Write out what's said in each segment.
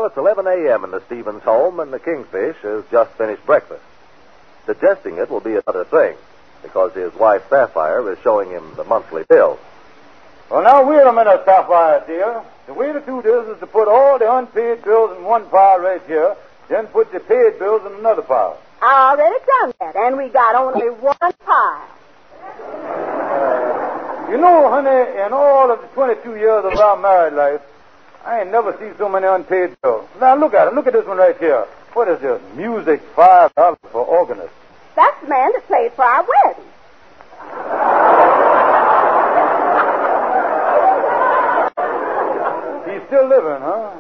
it's 11 a.m. in the Stevens home, and the Kingfish has just finished breakfast. Digesting it will be another thing, because his wife, Sapphire, is showing him the monthly bill. Well, now, wait a minute, Sapphire, dear. The way to do this is to put all the unpaid bills in one pile right here, then put the paid bills in another pile. I already done that, and we got only one pile. You know, honey, in all of the 22 years of our married life, I ain't never seen so many unpaid bills. Now, look at it. Look at this one right here. What is this? Music, $5 for organist. That's the man that played for our wedding. He's still living, huh?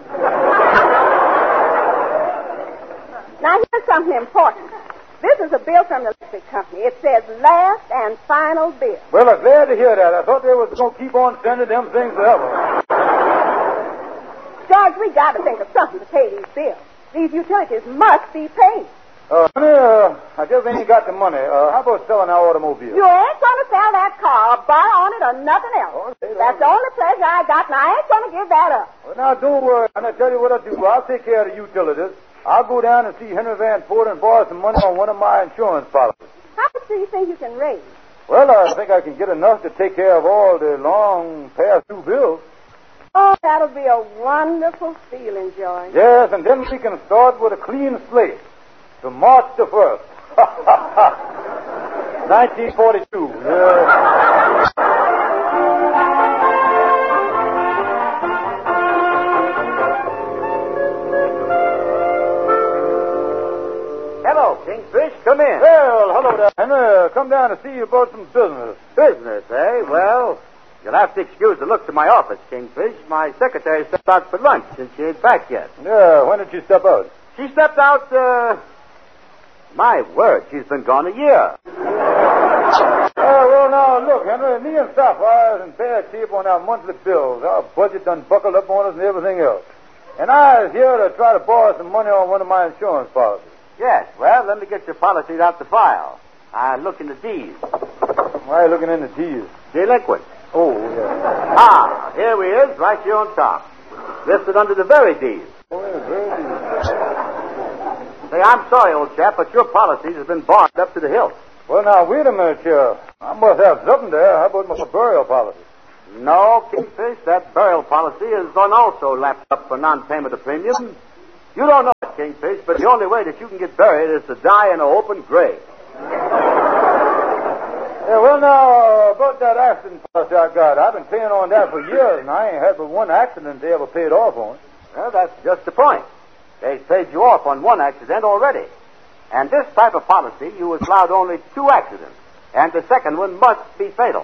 Now, here's something important. This is a bill from the electric company. It says last and final bill. Well, I'm glad to hear that. I thought they was going to keep on sending them things forever. George, we got to think of something to pay these bills. These utilities must be paid. Honey, I just ain't got the money. How about selling our automobile? You ain't going to sell that car or borrow on it or nothing else. Oh, that's the only pleasure I got, and I ain't going to give that up. Well, now, don't worry. And I tell you what I'll do. I'll take care of the utilities. I'll go down and see Henry Van Ford and borrow some money on one of my insurance policies. How much do you think you can raise? Well, I think I can get enough to take care of all the long past due bills. Oh, that'll be a wonderful feeling, George. Yes, and then we can start with a clean slate to March the 1st. 1942. Yeah. Hello, Kingfish. Come in. Well, hello there, Henry. Come down to see you about some business. Business, eh? Well, you'll have to excuse the look to my office, Kingfish. My secretary stepped out for lunch, and she ain't back yet. Yeah, when did she step out? She stepped out, my word, she's been gone a year. Well, now, look, Henry, me and Sapphire is in bad shape on our monthly bills. Our budget done buckled up on us and everything else. And I was here to try to borrow some money on one of my insurance policies. Yes, well, let me get your policies out the file. I look in the D's. Why are you looking in the D's? Delinquent. Oh, yeah. Ah, here we is, right here on top. Listed under the very D's. Oh, yeah, very D's. Say, I'm sorry, old chap, but your policies have been barred up to the hilt. Well, now, wait a minute, Sheriff. I must have something there. How about my burial policy? No, Kingfish, that burial policy is also lapped up for non-payment of premium. You don't know it, Kingfish, but the only way that you can get buried is to die in an open grave. Yeah, well, now, about that accident policy I got, I've been paying on that for years, and I ain't had but one accident they ever paid off on. Well, that's just the point. They paid you off on one accident already. And this type of policy, you was allowed only 2 accidents, and the second one must be fatal.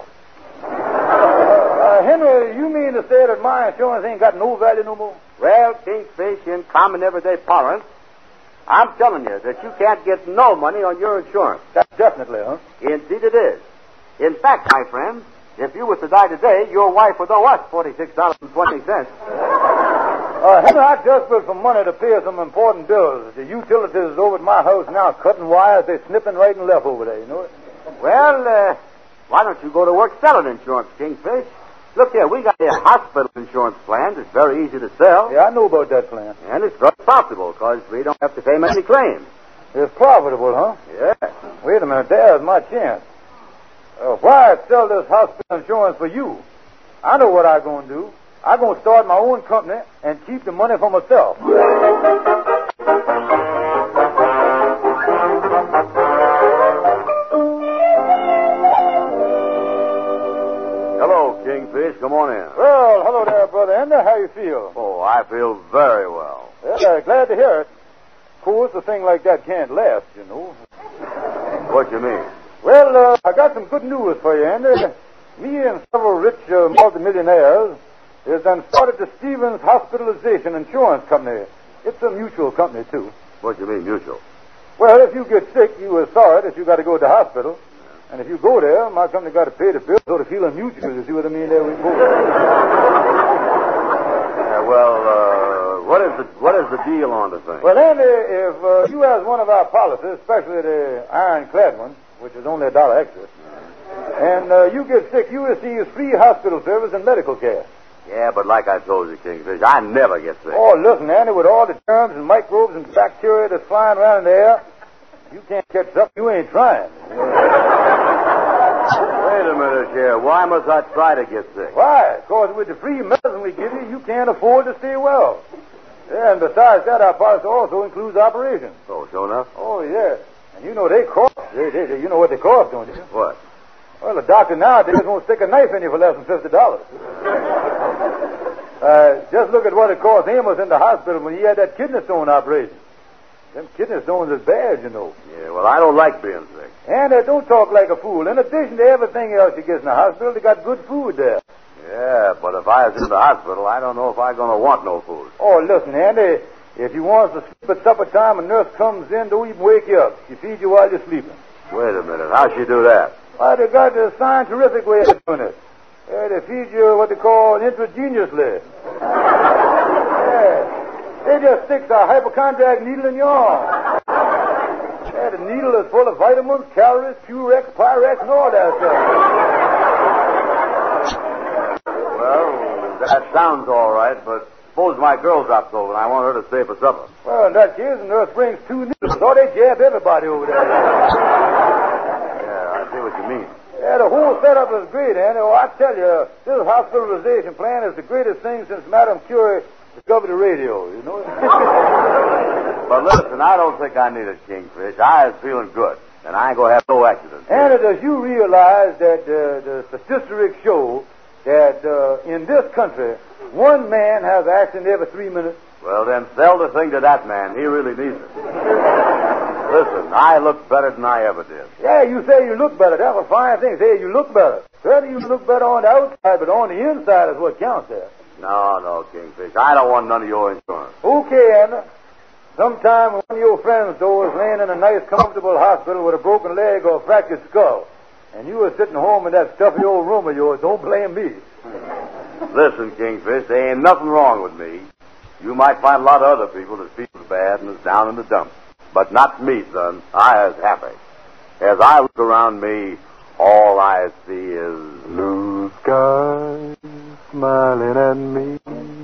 Henry, you mean to say that my insurance ain't got no value no more? Well, Kingfish, in common everyday parlance, I'm telling you that you can't get no money on your insurance. That's definitely, huh? Indeed it is. In fact, my friend, if you was to die today, your wife would owe us $46.20. Henry, I just built some money to pay some important bills. The utilities over at my house now cutting wires. They're snipping right and left over there, you know it? Well, why don't you go to work selling insurance, Kingfish? Look here, we got a hospital insurance plan that's very easy to sell. Yeah, I know about that plan. And it's very profitable because we don't have to pay many claims. It's profitable, huh? Yes. Wait a minute, there's my chance. Why I'd sell this hospital insurance for you? I know what I'm going to do. I'm going to start my own company and keep the money for myself. Hello, Kingfish. Come on in. Well, hello there, Brother Ender. How you feel? Oh, I feel very well. Well, glad to hear it. Of course, a thing like that can't last, you know. What you mean? Well, I got some good news for you, Ender. Me and several rich multimillionaires has done started the Stevens Hospitalization Insurance Company. It's a mutual company, too. What do you mean, mutual? Well, if you get sick, you are sorry that you got to go to the hospital. And if you go there, my company got to pay the bill, so the feeling mutual. You see what I mean? There we go. What is the deal on the thing? Well, Andy, if you has one of our policies, especially the ironclad one, which is only $1 extra, and you get sick, you receive free hospital service and medical care. Yeah, but like I told you, Kingfish, I never get sick. Oh, listen, Andy, with all the germs and microbes and bacteria that's flying around in the air, you can't catch something you ain't trying. Wait a minute here. Why must I try to get sick? Why? Because with the free medicine we give you, you can't afford to stay well. Yeah, and besides that, our policy also includes operations. Oh, sure enough? Oh, yeah. And you know they cost. You know what they cost, don't you? What? Well, a doctor nowadays won't stick a knife in you for less than $50. Just look at what it cost Amos in the hospital when he had that kidney stone operation. Them kidney stones is bad, you know. Yeah, well, I don't like being sick. And don't talk like a fool. In addition to everything else you get in the hospital, they got good food there. Yeah, but if I was in the hospital, I don't know if I'm going to want no food. Oh, listen, Andy, if you want to sleep at supper time, a nurse comes in, don't even wake you up. She feeds you while you're sleeping. Wait a minute. How'd she do that? Why, they got a scientific way of doing it. They feed you what they call intravenously. Yeah. They just stick a hypochondriac needle in your arm. Yeah, the needle is full of vitamins, calories, Purex, Pyrex, and all that stuff. Well, that sounds all right, but suppose my girl drops over and I want her to stay for supper. Well, in that case, the nurse brings 2 needles. Oh, they jab everybody over there. Yeah, I see what you mean. Yeah, the whole setup is great, Andy. Oh, I tell you, this hospitalization plan is the greatest thing since Madame Curie discovered the radio, you know? But listen, I don't think I need a Kingfish. I was feeling good, and I ain't going to have no accidents. Andy, does you realize that the statistics show that in this country, 1 man has an accident every 3 minutes? Well, then sell the thing to that man. He really needs it. Listen, I look better than I ever did. Yeah, you say you look better. That's a fine thing. Say you look better. Certainly you look better on the outside, but on the inside is what counts there. No, Kingfish. I don't want none of your insurance. Okay, Andy. Sometime when one of your friends, though, is laying in a nice, comfortable hospital with a broken leg or a fractured skull, and you are sitting home in that stuffy old room of yours, don't blame me. Listen, Kingfish, there ain't nothing wrong with me. You might find a lot of other people that feel bad and is down in the dumps. But not me, son. I is happy. As I look around me, all I see is blue skies smiling at me.